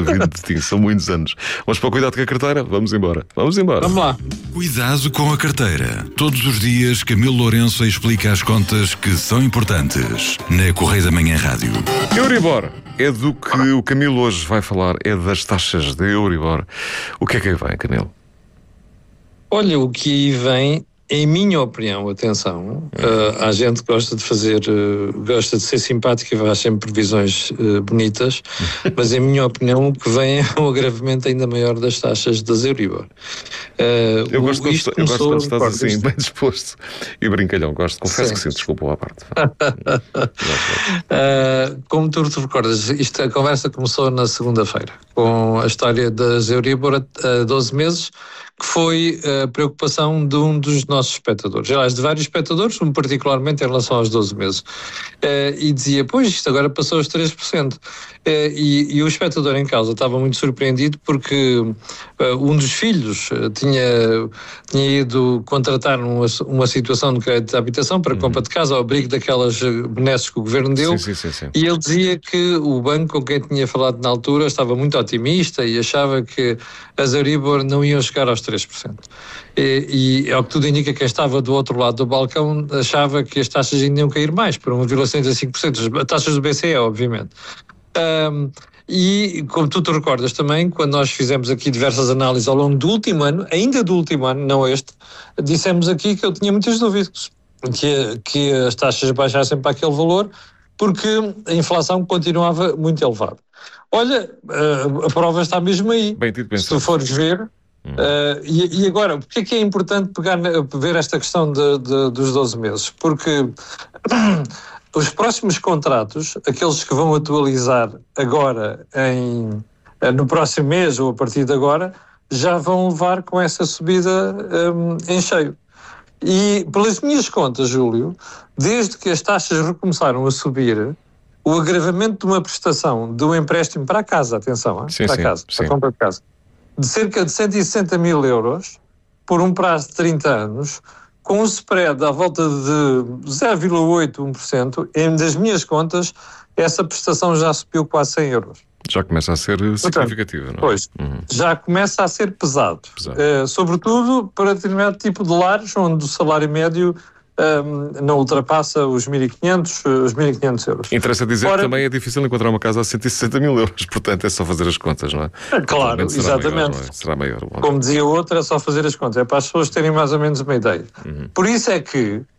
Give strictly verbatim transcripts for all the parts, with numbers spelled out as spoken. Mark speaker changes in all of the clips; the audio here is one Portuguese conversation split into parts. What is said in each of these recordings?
Speaker 1: acredito de ti, são muitos anos. Vamos para o Cuidado com a Carteira? Vamos embora. Vamos embora.
Speaker 2: Vamos lá.
Speaker 3: Cuidado com a carteira. Todos os dias, Camilo Lourenço explica as contas que são importantes na Correio da Manhã Rádio.
Speaker 1: Euribor é do que o Camilo hoje vai falar, é das taxas de Euribor. O que é que aí vem, Camilo?
Speaker 2: Olha, o que aí vem, em minha opinião, atenção, uh, há gente que gosta de fazer, uh, gosta de ser simpática e faz sempre previsões uh, bonitas, mas em minha opinião o que vem é um agravamento ainda maior das taxas das Euribor. Uh,
Speaker 1: eu gosto,
Speaker 2: o,
Speaker 1: isto eu gosto quando estás assim, isto. bem disposto e brincalhão. Gosto, confesso sim. que sim, desculpa à parte.
Speaker 2: uh, como tu te recordas, isto, a conversa começou na segunda-feira, com a história das Euribor a doze meses, que foi a preocupação de um dos nossos espectadores, aliás, de vários espectadores, um particularmente em relação aos doze meses. Uh, e dizia, pois, isto agora passou aos três por cento. Uh, e, e o espectador em causa estava muito surpreendido porque uh, um dos filhos uh, tinha, tinha ido contratar uma, uma situação de crédito de habitação para uhum. compra de casa ao abrigo daquelas benesses que o governo deu.
Speaker 1: Sim, sim, sim, sim.
Speaker 2: E ele dizia que o banco com quem tinha falado na altura estava muito otimista e achava que as Euribor não iam chegar aos três por cento. E, e ao que tudo indica, quem estava do outro lado do balcão achava que as taxas ainda iam cair mais, para um vírgula setenta e cinco por cento, as taxas do B C E, obviamente. Um, e como tu te recordas também, quando nós fizemos aqui diversas análises ao longo do último ano, ainda do último ano, não este, dissemos aqui que eu tinha muitas dúvidas que, que as taxas baixassem para aquele valor, porque a inflação continuava muito elevada. Olha, a prova está mesmo aí.
Speaker 1: Bem, se
Speaker 2: tu fores ver. Hum. Uh, e, e agora, porque é que é importante pegar, ver esta questão de, de, dos doze meses? Porque os próximos contratos, aqueles que vão atualizar agora, em, no próximo mês ou a partir de agora, já vão levar com essa subida um, em cheio. E pelas minhas contas, Júlio, desde que as taxas recomeçaram a subir, o agravamento de uma prestação de um empréstimo para a casa, atenção,
Speaker 1: sim,
Speaker 2: para
Speaker 1: sim,
Speaker 2: a casa,
Speaker 1: sim.
Speaker 2: para a compra de casa, de cerca de cento e sessenta mil euros, por um prazo de trinta anos, com um spread à volta de zero vírgula oito, um por cento, em das minhas contas, essa prestação já subiu quase cem euros.
Speaker 1: Já começa a ser significativa, não é?
Speaker 2: Pois, uhum. já começa a ser pesado. pesado. Uh, sobretudo para determinado tipo de lares, onde o salário médio um, não ultrapassa os mil e quinhentos, os mil e quinhentos euros.
Speaker 1: Interessa dizer Ora, que também é difícil encontrar uma casa a cento e sessenta mil euros, portanto é só fazer as contas, não é?
Speaker 2: Claro,
Speaker 1: será
Speaker 2: exatamente.
Speaker 1: Maior, não é? Será maior. Bom.
Speaker 2: Como dizia o outro, é só fazer as contas, é para as pessoas terem mais ou menos uma ideia. Uhum. Por isso é que, uh,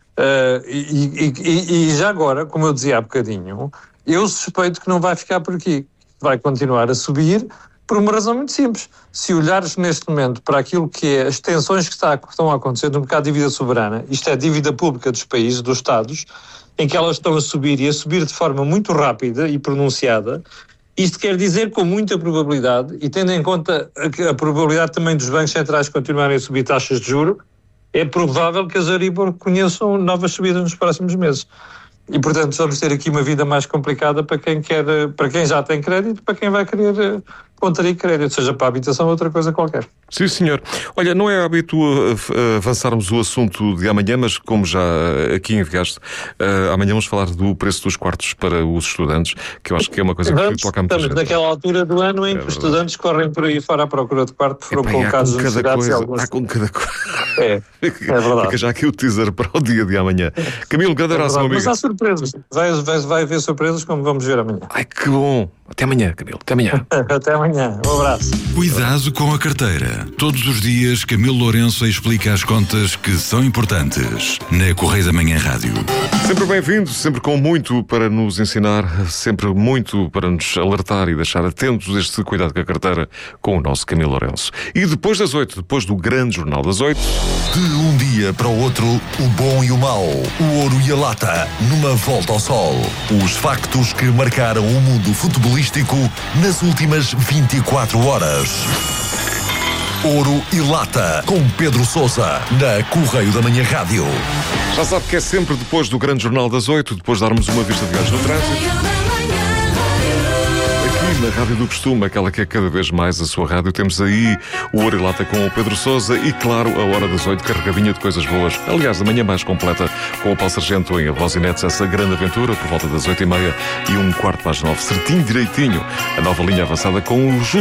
Speaker 2: e, e, e, e já agora, como eu dizia há bocadinho, eu suspeito que não vai ficar por aqui. Vai continuar a subir por uma razão muito simples. Se olhares neste momento para aquilo que é as tensões que, está, que estão a acontecer no mercado de dívida soberana, isto é a dívida pública dos países, dos Estados, em que elas estão a subir e a subir de forma muito rápida e pronunciada, isto quer dizer com muita probabilidade, e tendo em conta a, a probabilidade também dos bancos centrais continuarem a subir taxas de juros, é provável que as Euribor conheçam novas subidas nos próximos meses. E, portanto, vamos ter aqui uma vida mais complicada para quem quer, para quem já tem crédito, para quem vai querer contrair crédito, seja para a habitação ou outra coisa qualquer.
Speaker 1: Sim, senhor. Olha, não é hábito avançarmos o assunto de amanhã, mas como já aqui enviaste, uh, amanhã vamos falar do preço dos quartos para os estudantes, que eu acho que é uma coisa
Speaker 2: vamos,
Speaker 1: que toca a muita gente.
Speaker 2: Estamos naquela altura do ano em é que os estudantes correm por aí fora à procura de quarto, foram
Speaker 1: Epá,
Speaker 2: colocados nos cidades e alguns...
Speaker 1: Há com cada coisa.
Speaker 2: É, é verdade.
Speaker 1: Fica já aqui o teaser para o dia de amanhã. Camilo, grande abraço, meu amigo.
Speaker 2: Mas há surpresas. Vai, vai, vai haver surpresas como vamos ver amanhã.
Speaker 1: Ai, que bom. Até amanhã, Camilo. Até amanhã.
Speaker 2: Até amanhã. Um abraço.
Speaker 3: Cuidado com a carteira. Todos os dias, Camilo Lourenço explica as contas que são importantes na Correio da Manhã Rádio.
Speaker 1: Sempre bem-vindo, sempre com muito para nos ensinar, sempre muito para nos alertar e deixar atentos deste Cuidado com a Carteira com o nosso Camilo Lourenço. E depois das oito, depois do grande Jornal das oito...
Speaker 4: De um dia para o outro, o bom e o mau, o ouro e a lata, numa volta ao sol. Os factos que marcaram o mundo futebolístico nas últimas vinte e quatro horas. Ouro e Lata, com Pedro Sousa, na Correio da Manhã Rádio.
Speaker 1: Já sabe que é sempre depois do grande Jornal das oito, depois de darmos uma vista de gás no trânsito. Aqui na Rádio do Costume, aquela que é cada vez mais a sua rádio, temos aí o Ouro e Lata com o Pedro Sousa e, claro, a Hora das oito, carregadinha de coisas boas. Aliás, a manhã mais completa com o Paulo Sargento em Rosinetes, essa grande aventura, por volta das oito e meia e um quarto para as nove, certinho, direitinho, a nova linha avançada com o